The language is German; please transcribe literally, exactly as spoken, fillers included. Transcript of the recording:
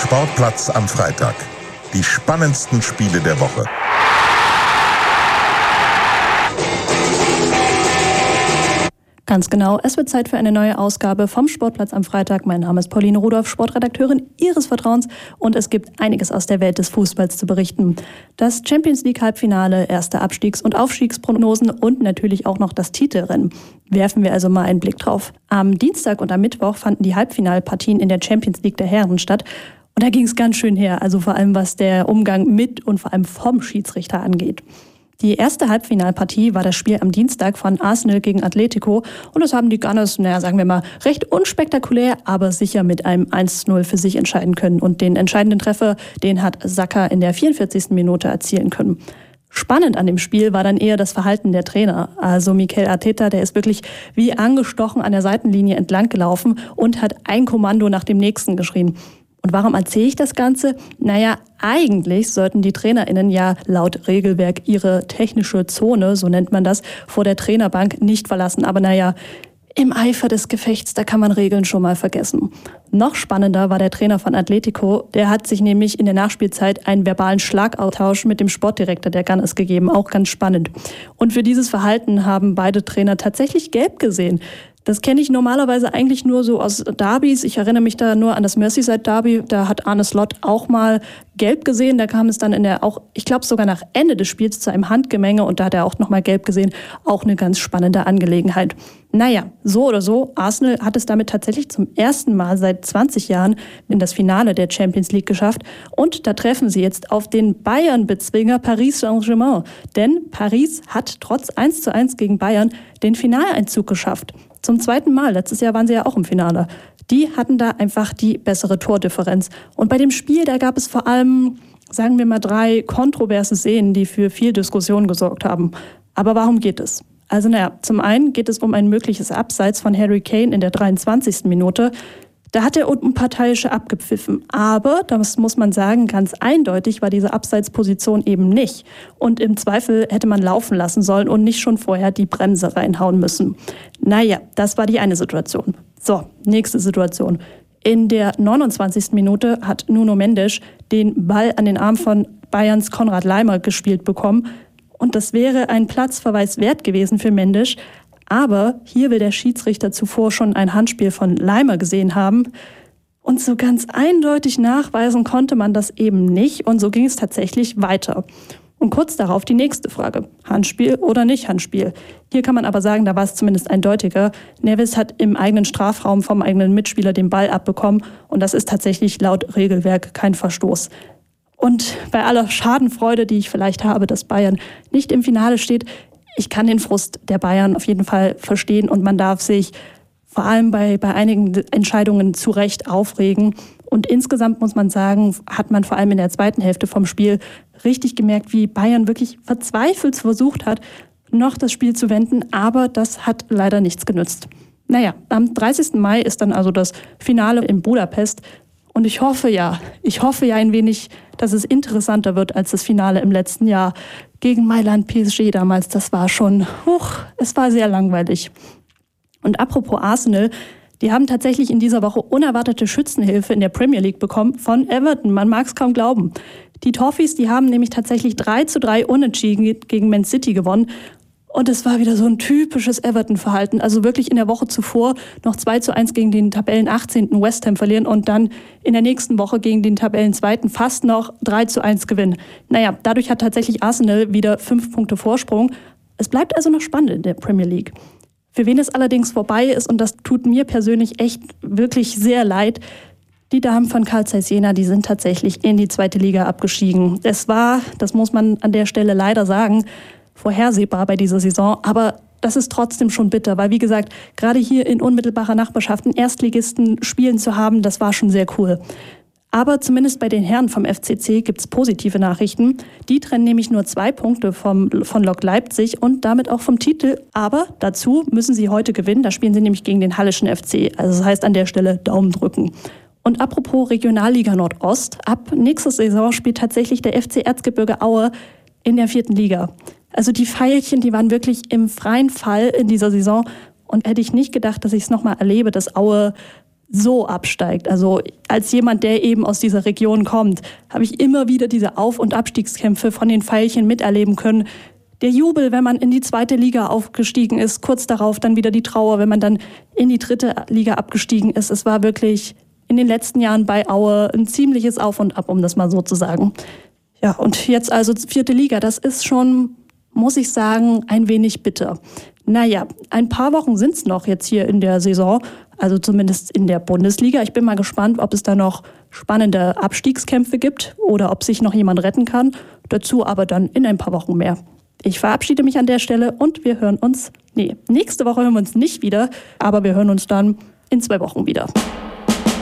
Sportplatz am Freitag. Die spannendsten Spiele der Woche. Ganz genau, es wird Zeit für eine neue Ausgabe vom Sportplatz am Freitag. Mein Name ist Pauline Rudolph, Sportredakteurin Ihres Vertrauens, und es gibt einiges aus der Welt des Fußballs zu berichten. Das Champions League Halbfinale, erste Abstiegs- und Aufstiegsprognosen und natürlich auch noch das Titelrennen. Werfen wir also mal einen Blick drauf. Am Dienstag und am Mittwoch fanden die Halbfinalpartien in der Champions League der Herren statt. Und da ging es ganz schön her, also vor allem was der Umgang mit und vor allem vom Schiedsrichter angeht. Die erste Halbfinalpartie war das Spiel am Dienstag von Arsenal gegen Atletico, und das haben die Gunners, naja, sagen wir mal, recht unspektakulär, aber sicher mit einem eins zu null für sich entscheiden können. Und den entscheidenden Treffer, den hat Saka in der vierundvierzigsten Minute erzielen können. Spannend an dem Spiel war dann eher das Verhalten der Trainer. Also Mikel Arteta, der ist wirklich wie angestochen an der Seitenlinie entlang gelaufen und hat ein Kommando nach dem nächsten geschrien. Und warum erzähle ich das Ganze? Naja, eigentlich sollten die TrainerInnen ja laut Regelwerk ihre technische Zone, so nennt man das, vor der Trainerbank nicht verlassen. Aber naja, im Eifer des Gefechts, da kann man Regeln schon mal vergessen. Noch spannender war der Trainer von Atletico. Der hat sich nämlich in der Nachspielzeit einen verbalen Schlagabtausch mit dem Sportdirektor der Gunners gegeben. Auch ganz spannend. Und für dieses Verhalten haben beide Trainer tatsächlich gelb gesehen. Das kenne ich normalerweise eigentlich nur so aus Derbys. Ich erinnere mich da nur an das Merseyside-Derby. Da hat Arne Slot auch mal gelb gesehen. Da kam es dann in der, auch, ich glaube sogar nach Ende des Spiels zu einem Handgemenge, und da hat er auch nochmal gelb gesehen. Auch eine ganz spannende Angelegenheit. Naja, so oder so, Arsenal hat es damit tatsächlich zum ersten Mal seit zwanzig Jahren in das Finale der Champions League geschafft. Und da treffen sie jetzt auf den Bayern-Bezwinger Paris Saint-Germain. Denn Paris hat trotz eins zu eins gegen Bayern den Finaleinzug geschafft. Zum zweiten Mal. Letztes Jahr waren sie ja auch im Finale. Die hatten da einfach die bessere Tordifferenz. Und bei dem Spiel, da gab es vor allem, sagen wir mal, drei kontroverse Szenen, die für viel Diskussion gesorgt haben. Aber warum geht es? Also naja, zum einen geht es um ein mögliches Abseits von Harry Kane in der dreiundzwanzigsten Minute. Da hat der Unparteiische abgepfiffen. Aber, das muss man sagen, ganz eindeutig war diese Abseitsposition eben nicht. Und im Zweifel hätte man laufen lassen sollen und nicht schon vorher die Bremse reinhauen müssen. Naja, das war die eine Situation. So, nächste Situation. In der neunundzwanzigsten Minute hat Nuno Mendes den Ball an den Arm von Bayerns Konrad Laimer gespielt bekommen. Und das wäre ein Platzverweis wert gewesen für Mendes. Aber hier will der Schiedsrichter zuvor schon ein Handspiel von Laimer gesehen haben. Und so ganz eindeutig nachweisen konnte man das eben nicht. Und so ging es tatsächlich weiter. Und kurz darauf die nächste Frage. Handspiel oder nicht Handspiel? Hier kann man aber sagen, da war es zumindest eindeutiger. Neves hat im eigenen Strafraum vom eigenen Mitspieler den Ball abbekommen. Und das ist tatsächlich laut Regelwerk kein Verstoß. Und bei aller Schadenfreude, die ich vielleicht habe, dass Bayern nicht im Finale steht, ich kann den Frust der Bayern auf jeden Fall verstehen, und man darf sich vor allem bei, bei einigen Entscheidungen zu Recht aufregen. Und insgesamt muss man sagen, hat man vor allem in der zweiten Hälfte vom Spiel richtig gemerkt, wie Bayern wirklich verzweifelt versucht hat, noch das Spiel zu wenden, aber das hat leider nichts genützt. Naja, am dreißigsten Mai ist dann also das Finale in Budapest. Und ich hoffe ja, ich hoffe ja ein wenig, dass es interessanter wird als das Finale im letzten Jahr gegen Mailand P S G damals. Das war schon, huch, es war sehr langweilig. Und apropos Arsenal, die haben tatsächlich in dieser Woche unerwartete Schützenhilfe in der Premier League bekommen von Everton. Man mag es kaum glauben. Die Toffees, die haben nämlich tatsächlich drei zu drei unentschieden gegen Man City gewonnen. Und es war wieder so ein typisches Everton-Verhalten. Also wirklich in der Woche zuvor noch zwei zu eins gegen den Tabellen achtzehnten West Ham verlieren und dann in der nächsten Woche gegen den Tabellenzweiten fast noch drei zu eins gewinnen. Naja, dadurch hat tatsächlich Arsenal wieder fünf Punkte Vorsprung. Es bleibt also noch spannend in der Premier League. Für wen es allerdings vorbei ist, und das tut mir persönlich echt wirklich sehr leid, die Damen von Carl Zeiss Jena, die sind tatsächlich in die zweite Liga abgestiegen. Es war, das muss man an der Stelle leider sagen, vorhersehbar bei dieser Saison, aber das ist trotzdem schon bitter, weil wie gesagt, gerade hier in unmittelbarer Nachbarschaft einen Erstligisten spielen zu haben, das war schon sehr cool. Aber zumindest bei den Herren vom F C C gibt es positive Nachrichten. Die trennen nämlich nur zwei Punkte vom, von Lok Leipzig und damit auch vom Titel. Aber dazu müssen sie heute gewinnen, da spielen sie nämlich gegen den Hallischen F C. Also das heißt an der Stelle Daumen drücken. Und apropos Regionalliga Nordost, ab nächster Saison spielt tatsächlich der F C Erzgebirge Aue in der vierten Liga. Also die Veilchen, die waren wirklich im freien Fall in dieser Saison. Und hätte ich nicht gedacht, dass ich es nochmal erlebe, dass Aue so absteigt. Also als jemand, der eben aus dieser Region kommt, habe ich immer wieder diese Auf- und Abstiegskämpfe von den Veilchen miterleben können. Der Jubel, wenn man in die zweite Liga aufgestiegen ist, kurz darauf dann wieder die Trauer, wenn man dann in die dritte Liga abgestiegen ist. Es war wirklich in den letzten Jahren bei Aue ein ziemliches Auf und Ab, um das mal so zu sagen. Ja, und jetzt also vierte Liga, das ist schon, muss ich sagen, ein wenig bitter. Naja, ein paar Wochen sind es noch jetzt hier in der Saison, also zumindest in der Bundesliga. Ich bin mal gespannt, ob es da noch spannende Abstiegskämpfe gibt oder ob sich noch jemand retten kann. Dazu aber dann in ein paar Wochen mehr. Ich verabschiede mich an der Stelle und wir hören uns, nee, nächste Woche hören wir uns nicht wieder, aber wir hören uns dann in zwei Wochen wieder.